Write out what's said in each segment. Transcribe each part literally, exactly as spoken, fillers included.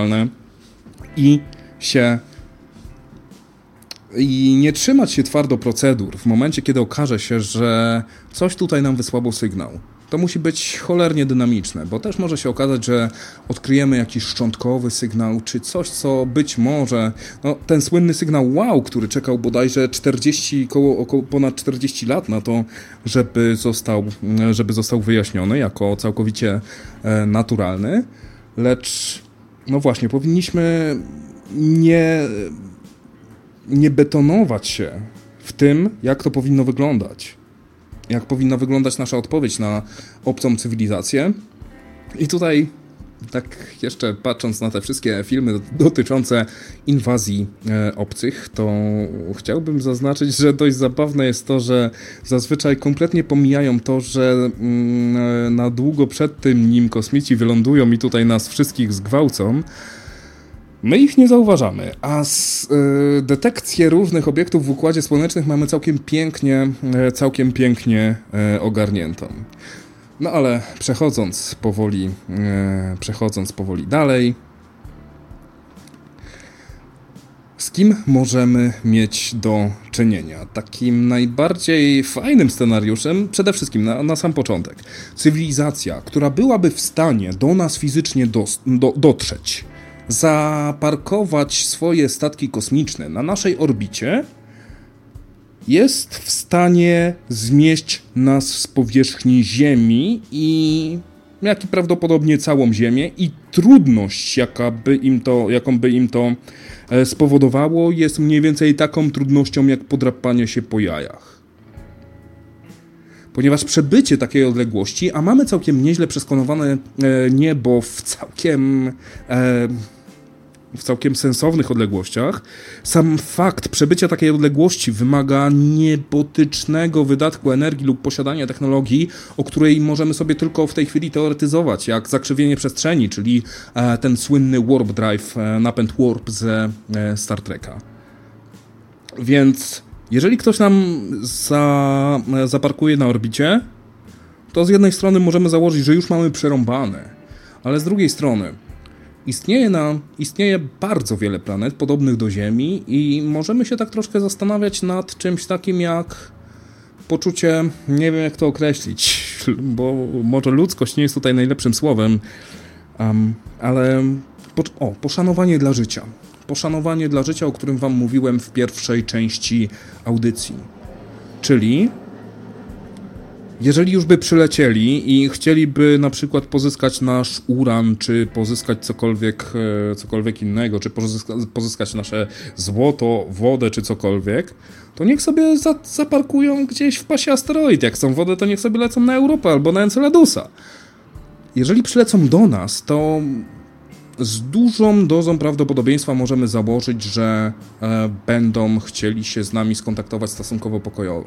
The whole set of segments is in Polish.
naturalne i się i nie trzymać się twardo procedur w momencie, kiedy okaże się, że coś tutaj nam wysłabo sygnał. To musi być cholernie dynamiczne, bo też może się okazać, że odkryjemy jakiś szczątkowy sygnał, czy coś, co być może, no ten słynny sygnał wow, który czekał bodajże czterdzieści, około, około ponad czterdzieści lat na to, żeby został, żeby został wyjaśniony jako całkowicie e, naturalny, lecz no właśnie, powinniśmy nie, nie betonować się w tym, jak to powinno wyglądać. Jak powinna wyglądać nasza odpowiedź na obcą cywilizację. I tutaj, tak jeszcze patrząc na te wszystkie filmy dotyczące inwazji e, obcych, to chciałbym zaznaczyć, że dość zabawne jest to, że zazwyczaj kompletnie pomijają to, że mm, na długo przed tym, nim kosmici wylądują i tutaj nas wszystkich zgwałcą, my ich nie zauważamy, a z, y, detekcję różnych obiektów w Układzie Słonecznym mamy całkiem pięknie, y, całkiem pięknie y, ogarniętą. No ale przechodząc powoli, y, przechodząc powoli dalej, z kim możemy mieć do czynienia? Takim najbardziej fajnym scenariuszem, przede wszystkim na, na sam początek, cywilizacja, która byłaby w stanie do nas fizycznie dos, do, dotrzeć, zaparkować swoje statki kosmiczne na naszej orbicie, jest w stanie zmieść nas z powierzchni Ziemi i jak i prawdopodobnie całą Ziemię, i trudność, jaka by im to, jaką by im to spowodowało, jest mniej więcej taką trudnością jak podrapanie się po jajach. Ponieważ przebycie takiej odległości, a mamy całkiem nieźle przeskanowane niebo w całkiem, w całkiem sensownych odległościach, sam fakt przebycia takiej odległości wymaga niebotycznego wydatku energii lub posiadania technologii, o której możemy sobie tylko w tej chwili teoretyzować, jak zakrzywienie przestrzeni, czyli ten słynny warp drive, napęd warp ze Star Treka. Więc jeżeli ktoś nam za, zaparkuje na orbicie, to z jednej strony możemy założyć, że już mamy przerąbane, ale z drugiej strony istnieje, na, istnieje bardzo wiele planet podobnych do Ziemi i możemy się tak troszkę zastanawiać nad czymś takim jak poczucie, nie wiem jak to określić, bo może ludzkość nie jest tutaj najlepszym słowem, um, ale po, o, poszanowanie dla życia. Poszanowanie dla życia, o którym wam mówiłem w pierwszej części audycji. Czyli jeżeli już by przylecieli i chcieliby na przykład pozyskać nasz uran, czy pozyskać cokolwiek, cokolwiek innego, czy pozyska, pozyskać nasze złoto, wodę, czy cokolwiek, to niech sobie za, zaparkują gdzieś w pasie asteroid. Jak chcą wodę, to niech sobie lecą na Europę albo na Enceladusa. Jeżeli przylecą do nas, to z dużą dozą prawdopodobieństwa możemy założyć, że e, będą chcieli się z nami skontaktować stosunkowo pokojowo.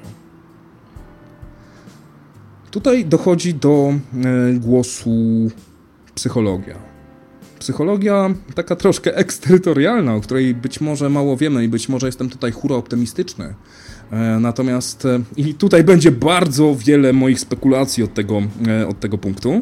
Tutaj dochodzi do e, głosu psychologia. Psychologia taka troszkę eksterytorialna, o której być może mało wiemy i być może jestem tutaj hura optymistyczny. E, natomiast e, i tutaj będzie bardzo wiele moich spekulacji od tego, e, od tego punktu.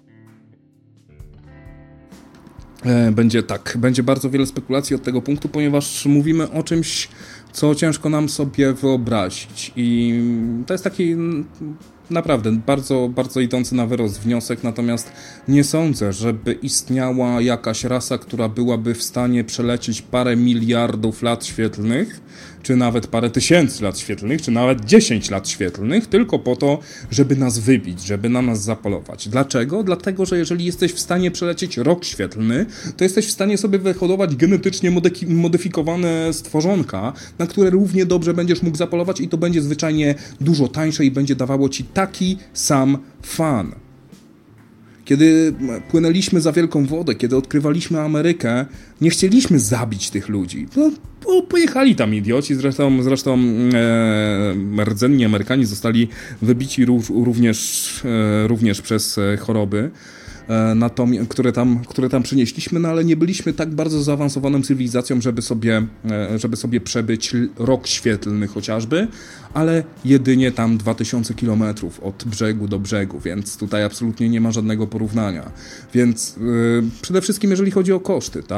Będzie tak, będzie bardzo wiele spekulacji od tego punktu, ponieważ mówimy o czymś, co ciężko nam sobie wyobrazić i to jest taki naprawdę bardzo, bardzo idący na wyrost wniosek, natomiast nie sądzę, żeby istniała jakaś rasa, która byłaby w stanie przelecieć parę miliardów lat świetlnych, czy nawet parę tysięcy lat świetlnych, czy nawet dziesięć lat świetlnych, tylko po to, żeby nas wybić, żeby na nas zapolować. Dlaczego? Dlatego, że jeżeli jesteś w stanie przelecieć rok świetlny, to jesteś w stanie sobie wyhodować genetycznie modyfikowane stworzonka, na które równie dobrze będziesz mógł zapolować i to będzie zwyczajnie dużo tańsze i będzie dawało ci taki sam fan. Kiedy płynęliśmy za wielką wodę, kiedy odkrywaliśmy Amerykę, nie chcieliśmy zabić tych ludzi. No, bo pojechali tam idioci, zresztą, zresztą e, rdzenni Amerykanie zostali wybici rów, również, e, również przez choroby, e, natomiast, które, tam, które tam przynieśliśmy, no ale nie byliśmy tak bardzo zaawansowaną cywilizacją, żeby sobie, e, żeby sobie przebyć rok świetlny chociażby, ale jedynie tam dwa tysiące kilometrów od brzegu do brzegu, więc tutaj absolutnie nie ma żadnego porównania. Więc yy, przede wszystkim jeżeli chodzi o koszty, tak?